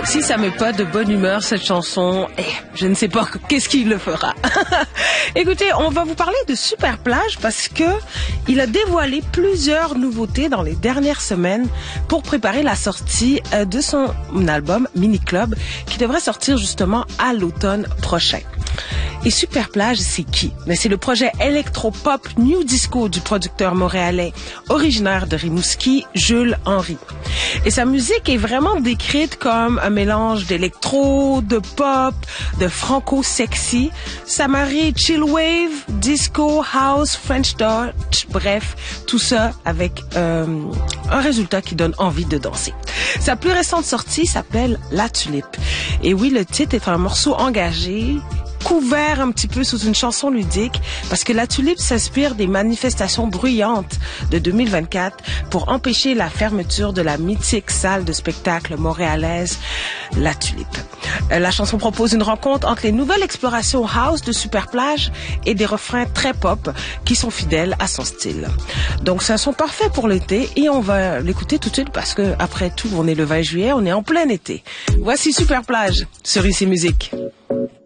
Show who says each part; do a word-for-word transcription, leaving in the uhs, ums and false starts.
Speaker 1: Si ça met pas de bonne humeur cette chanson, eh, je ne sais pas qu'est-ce qu'il le fera. Écoutez, on va vous parler de Super Plage parce que il a dévoilé plusieurs nouveautés dans les dernières semaines pour préparer la sortie de son album Mini Club qui devrait sortir justement à l'automne prochain. Et Super Plage, c'est qui? Mais c'est le projet électro-pop New Disco du producteur montréalais originaire de Rimouski, Jules Henry. Et sa musique est vraiment décrite comme un mélange d'électro, de pop, de franco-sexy. Ça marie chill wave, disco, house, French Touch, bref, tout ça avec euh, un résultat qui donne envie de danser. Sa plus récente sortie s'appelle La Tulipe. Et oui, le titre est un morceau engagé, couvert un petit peu sous une chanson ludique, parce que La Tulipe s'inspire des manifestations bruyantes de deux mille vingt-quatre pour empêcher la fermeture de la mythique salle de spectacle montréalaise La Tulipe. La chanson propose une rencontre entre les nouvelles explorations house de Super Plage et des refrains très pop qui sont fidèles à son style. Donc c'est un son parfait pour l'été et on va l'écouter tout de suite parce que après tout, on est le vingt juillet, on est en plein été. Voici Super Plage sur Ici Musique.